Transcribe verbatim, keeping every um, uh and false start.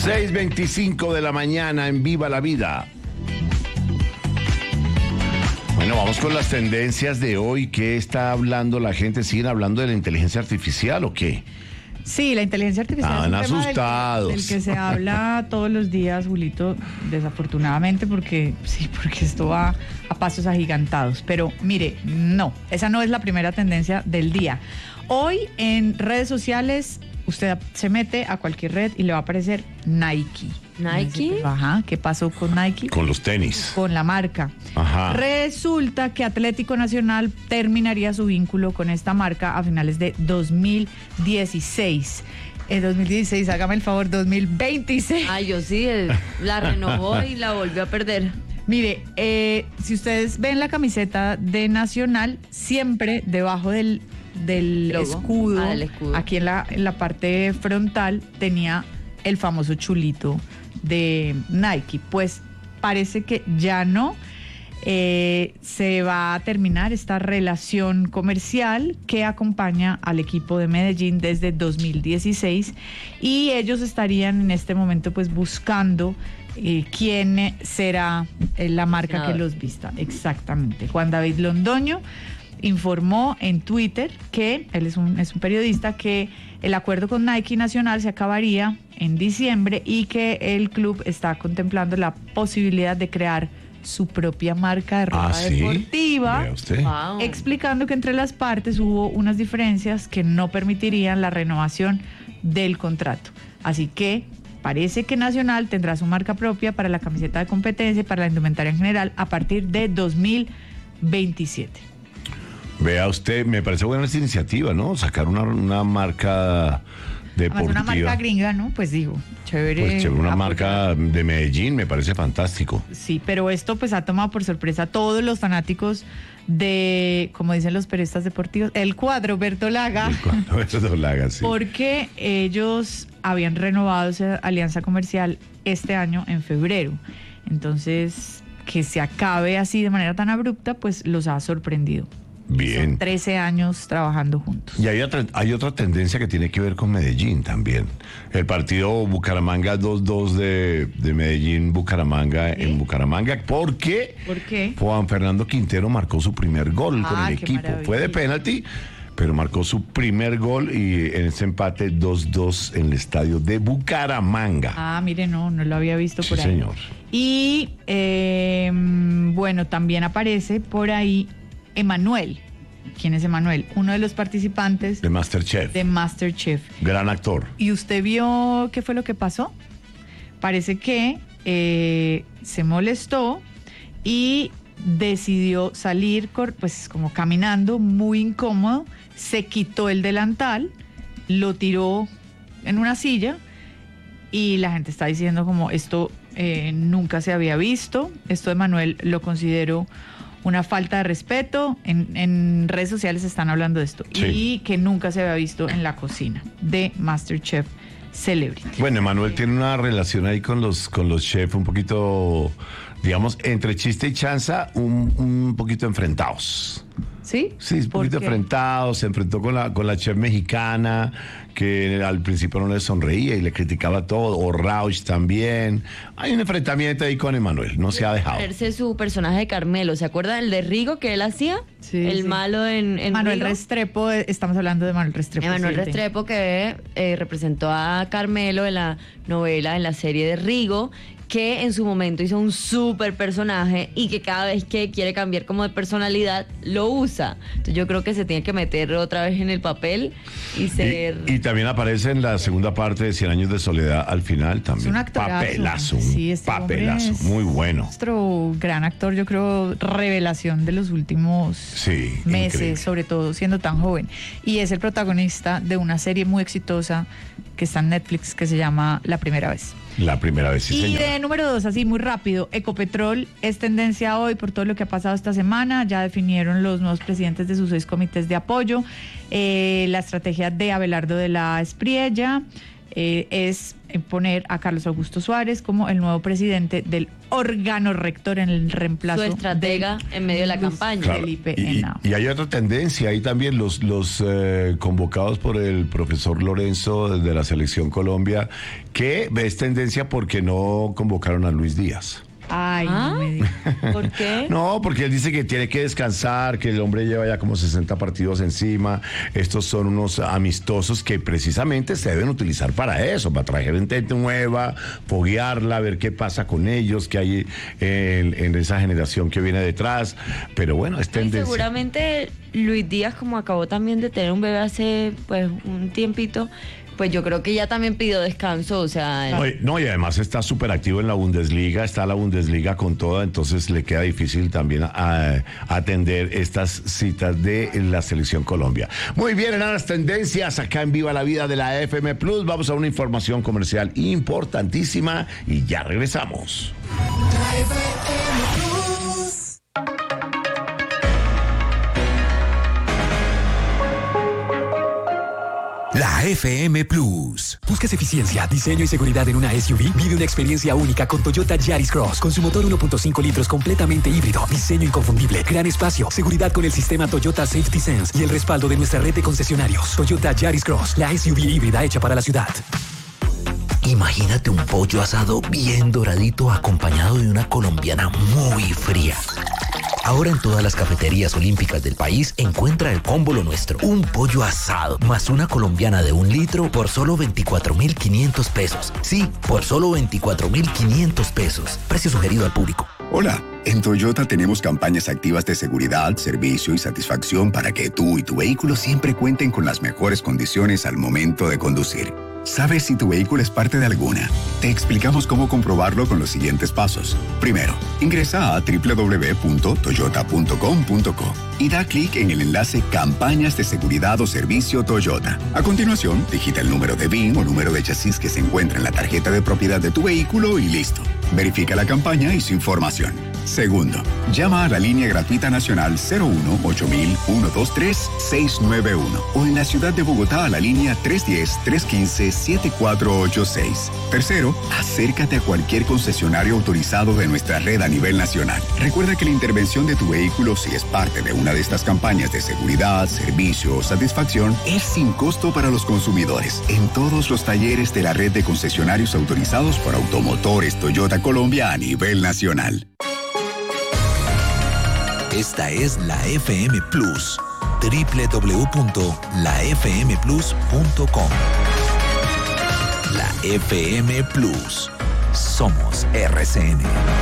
seis veinticinco de la mañana en Viva la Vida. Bueno, vamos con las tendencias de hoy. ¿Qué está hablando la gente? ¿Siguen hablando de la inteligencia artificial o qué? Sí, la inteligencia artificial Están es un tema asustados. del que, del que se habla todos los días, Julito, desafortunadamente, porque sí, porque esto va a pasos agigantados. Pero mire, no, esa no es la primera tendencia del día. Hoy en redes sociales, usted se mete a cualquier red y le va a aparecer Nike. ¿Nike? Ajá, ¿qué pasó con Nike? Con los tenis. Con la marca. Ajá. Resulta que Atlético Nacional terminaría su vínculo con esta marca a finales de dos mil dieciséis. En dos mil dieciséis, hágame el favor, dos mil veintiséis. Ay, yo sí, eh, la renovó y la volvió a perder. Mire, eh, si ustedes ven la camiseta de Nacional, siempre debajo del, del escudo, ah, del escudo, aquí en la, en la parte frontal, tenía el famoso chulito de Nike. Pues parece que ya no. Eh, se va a terminar esta relación comercial que acompaña al equipo de Medellín desde dos mil dieciséis y ellos estarían en este momento pues buscando eh, quién será eh, la marca que los vista. Exactamente. Juan David Londoño informó en Twitter que, él es un, es un periodista, que el acuerdo con Nike Nacional se acabaría en diciembre y que el club está contemplando la posibilidad de crear su propia marca de ropa ah, ¿sí? deportiva. Vea usted. Wow. Explicando que entre las partes hubo unas diferencias que no permitirían la renovación del contrato. Así que parece que Nacional tendrá su marca propia para la camiseta de competencia y para la indumentaria en general a partir de dos mil veintisiete. Vea usted, me parece buena esta iniciativa, ¿no? Sacar una, una marca deportiva. Además, una marca gringa, ¿no? Pues digo, chévere. Pues chévere, una apoyar. marca de Medellín, me parece fantástico. Sí, pero esto pues ha tomado por sorpresa a todos los fanáticos de, como dicen los periodistas deportivos, el cuadro Bertolaga. Cuando eso doblaga, sí. Porque ellos habían renovado esa alianza comercial este año en febrero. Entonces, que se acabe así de manera tan abrupta, pues los ha sorprendido. Bien. Son trece años trabajando juntos. Y hay otra, hay otra tendencia que tiene que ver con Medellín también. El partido Bucaramanga dos dos de, de Medellín-Bucaramanga ¿Sí? en Bucaramanga. ¿Por qué? ¿Por qué? Juan Fernando Quintero marcó su primer gol Ah, con el qué equipo. maravilla. Fue de penalti, pero marcó su primer gol y en ese empate dos dos en el estadio de Bucaramanga. Ah, mire, no, no lo había visto Sí, por ahí. señor. Y eh, bueno, también aparece por ahí Emanuel. ¿Quién es Emanuel? Uno de los participantes De MasterChef. de MasterChef. Gran actor. ¿Y usted vio qué fue lo que pasó? Parece que eh, se molestó y decidió salir, cor- pues como caminando, muy incómodo, se quitó el delantal, lo tiró en una silla y la gente está diciendo como esto eh, nunca se había visto. Esto de Manuel lo considero una falta de respeto. En, en redes sociales están hablando de esto. Sí. Y que nunca se había visto en la cocina de MasterChef Celebrity. Bueno, Emanuel tiene una relación ahí con los, con los chefs un poquito, digamos, entre chiste y chanza, un, un poquito enfrentados. ¿Sí? Sí, un ¿Por poquito qué? enfrentado, se enfrentó con la, con la chef mexicana, que al principio no le sonreía y le criticaba todo, o Rauch también. Hay un enfrentamiento ahí con Emanuel, no se ha dejado. Ponerse su personaje de Carmelo, ¿se acuerda del de Rigo que él hacía? Sí, el sí. malo en, en Manuel Rigo. Restrepo, eh, estamos hablando de Manuel Restrepo. Emanuel sí, Restrepo, que eh, representó a Carmelo en la novela, en la serie de Rigo, que en su momento hizo un súper personaje y que cada vez que quiere cambiar como de personalidad, lo usa. Entonces yo creo que se tiene que meter otra vez en el papel y ser... Y, y también aparece en la segunda parte de Cien Años de Soledad al final también. Es un actorazo. Papelazo, un Sí, este papelazo, hombre es muy bueno. Nuestro gran actor, yo creo, revelación de los últimos Sí, meses, increíble. sobre todo siendo tan joven. Y es el protagonista de una serie muy exitosa que está en Netflix que se llama La Primera Vez. La primera vez, sí, Y señor. de número dos, así muy rápido, Ecopetrol es tendencia hoy por todo lo que ha pasado esta semana. Ya definieron los nuevos presidentes de sus seis comités de apoyo, eh, la estrategia de Abelardo de la Espriella, eh, es poner a Carlos Augusto Suárez como el nuevo presidente del órgano rector en el reemplazo. Su estratega en medio de la Luis campaña. Claro, Felipe y, Henao. y hay otra tendencia ahí también, los, los eh, convocados por el profesor Lorenzo de la Selección Colombia, que es tendencia porque no convocaron a Luis Díaz. Ay, ¿Ah? no me digas. ¿Por qué? No, porque él dice que tiene que descansar, que el hombre lleva ya como sesenta partidos encima. Estos son unos amistosos que precisamente se deben utilizar para eso, para traer gente nueva, foguearla, ver qué pasa con ellos, qué hay en, en esa generación que viene detrás. Pero bueno, es Y tendencia. seguramente Luis Díaz, como acabó también de tener un bebé hace pues un tiempito, pues yo creo que ya también pidió descanso, o sea... No, y, no, y además está súper activo en la Bundesliga, está la Bundesliga con toda, entonces le queda difícil también a, a atender estas citas de la Selección Colombia. Muy bien, en las tendencias acá en Viva la Vida de la F M Plus, vamos a una información comercial importantísima y ya regresamos. La F M Plus. La F M Plus. ¿Buscas eficiencia, diseño y seguridad en una S U V? Vive una experiencia única con Toyota Yaris Cross. Con su motor uno punto cinco litros completamente híbrido, diseño inconfundible, gran espacio, seguridad con el sistema Toyota Safety Sense y el respaldo de nuestra red de concesionarios. Toyota Yaris Cross, la S U V híbrida hecha para la ciudad. Imagínate un pollo asado bien doradito acompañado de una colombiana muy fría. Ahora en todas las cafeterías olímpicas del país encuentra el combo Lo Nuestro. Un pollo asado más una colombiana de un litro por solo veinticuatro mil quinientos pesos. Sí, por solo veinticuatro mil quinientos pesos. Precio sugerido al público. Hola, en Toyota tenemos campañas activas de seguridad, servicio y satisfacción para que tú y tu vehículo siempre cuenten con las mejores condiciones al momento de conducir. ¿Sabes si tu vehículo es parte de alguna? Te explicamos cómo comprobarlo con los siguientes pasos. Primero, ingresa a doble u doble u doble u punto toyota punto com punto co y da clic en el enlace Campañas de Seguridad o Servicio Toyota. A continuación, digita el número de V I N o número de chasis que se encuentra en la tarjeta de propiedad de tu vehículo y listo. Verifica la campaña y su información. Segundo, llama a la línea gratuita nacional cero uno ocho mil uno dos tres seis nueve uno o en la ciudad de Bogotá a la línea tres uno cero tres uno cinco siete cuatro ocho seis. Tercero, acércate a cualquier concesionario autorizado de nuestra red a nivel nacional. Recuerda que la intervención de tu vehículo, si es parte de una de estas campañas de seguridad, servicio o satisfacción, es sin costo para los consumidores en todos los talleres de la red de concesionarios autorizados por Automotores Toyota Colombia a nivel nacional. Esta es la F M Plus. doble u doble u doble u punto la f m plus punto com. La F M Plus. Somos R C N.